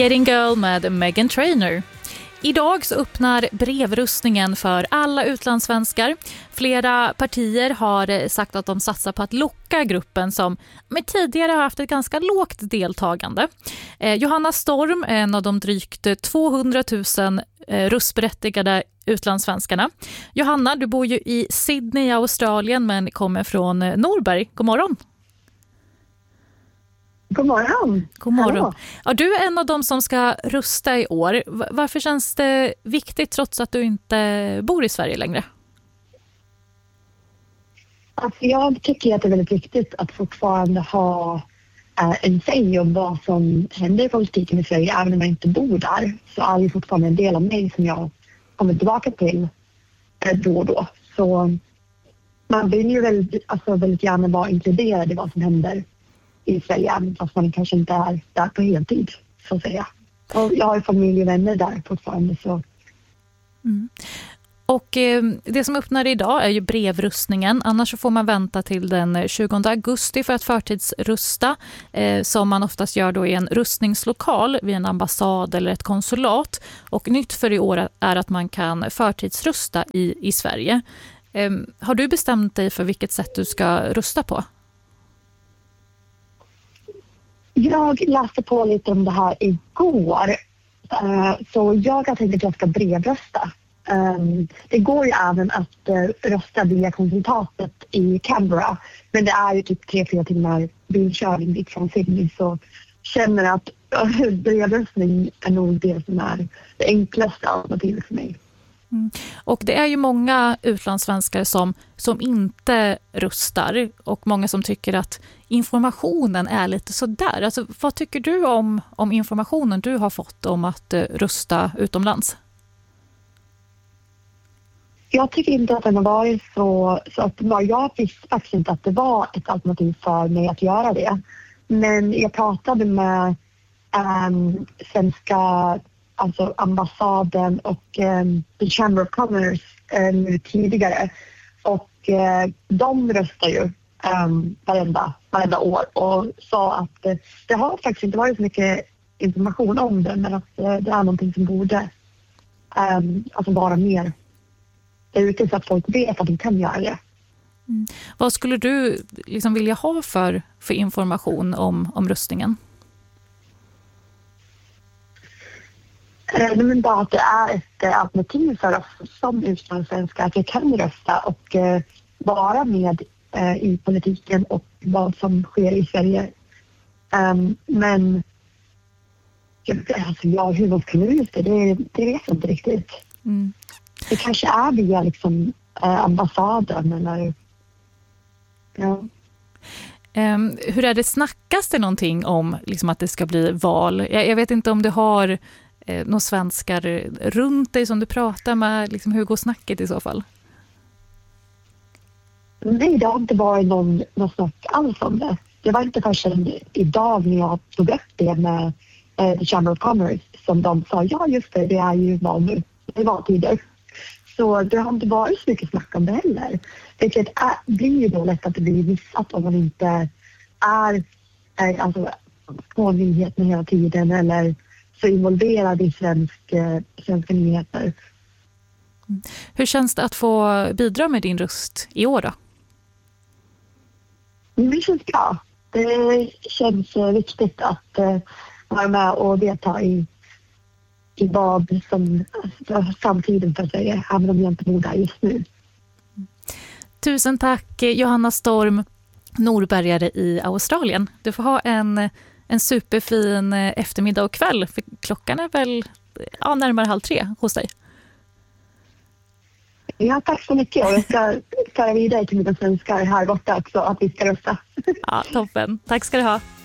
Getting Girl med Meghan Trainor. Idag så öppnar brevrustningen för alla utlandssvenskar. Flera partier har sagt att de satsar på att locka gruppen som med tidigare har haft ett ganska lågt deltagande. Johanna Storm är en av de drygt 200 000 röstberättigade utlandssvenskarna. Johanna, du bor ju i Sydney i Australien men kommer från Norberg. God morgon. God morgon. God morgon. Ja, du är en av dem som ska rösta i år. Varför känns det viktigt trots att du inte bor i Sverige längre? Alltså jag tycker att det är väldigt viktigt att fortfarande ha en säg om vad som händer i politiken i Sverige. Även om jag inte bor där så är det fortfarande en del av mig som jag kommer tillbaka till då och då. Så man vill ju väldigt gärna vara inkluderad i vad som händer i Sverige, fast man kanske inte är där på heltid, så att säga. Och jag har ju familj och vänner där fortfarande. Så. Mm. Och det som öppnar idag är ju brevrustningen. Annars så får man vänta till den 20 augusti för att förtidsrusta, som man oftast gör då i en rustningslokal vid en ambassad eller ett konsulat. Och nytt för i år är att man kan förtidsrusta i Sverige. Har du bestämt dig för vilket sätt du ska rösta på? Jag läste på lite om det här igår. Så jag har tänkt att jag ska brevrösta. Det går ju även att rösta via konsultatet i Canberra. Men det är ju typ 3-4 timmar bilkörning dit från Sydney. Så känner att brevröstning är nog det som är det enklaste alternativet för mig. Mm. Och det är ju många utlandssvenskar som inte röstar och många som tycker att informationen är lite sådär. Alltså, vad tycker du om informationen du har fått om att rösta utomlands? Jag tycker inte att den har varit så uppenbar. Jag visste faktiskt inte att det var ett alternativ för mig att göra det. Men jag pratade med svenska ambassaden och the Chamber of Commerce nu tidigare. Och de röstar ju varenda år och sa att det har faktiskt inte varit så mycket information om det, men att det är någonting som borde vara mer ute så att folk vet att de kan göra det. Mm. Vad skulle du vilja ha för information om röstningen? Men bara att det är ett alternativ för oss som utlandssvenskar att vi kan rösta och vara med i politiken och vad som sker i Sverige. Men hur man ska nå ut det vet jag inte riktigt. Mm. Det kanske är via ambassaden eller ja. Hur är det, snackas det någonting om att det ska bli val? Jag vet inte om du har några svenskar runt dig som du pratar med, hur går snacket i så fall? Nej, det har inte varit någon snack alls om det. Det var inte förrän idag när jag tog upp det med the Chamber of Commerce som de sa, ja just det är ju val nu, det var tider. Så det har inte varit så mycket snack om det heller. Vilket blir ju då lätt att det blir missat om man inte är på nyheterna hela tiden eller så involverad i svenska nyheter. Hur känns det att få bidra med din röst i år då? Det känns bra. Det känns viktigt att vara med och delta i vad som framtiden för sig, även om jag inte bor där just nu. Tusen tack Johanna Storm, norbergare i Australien. Du får ha en superfin eftermiddag och kväll, för klockan är väl närmare 2:30 hos dig. Ja, tack så mycket. Och jag ska föra vidare till mina svenskar här borta också att vi ska rösta. Ja, toppen. Tack ska du ha.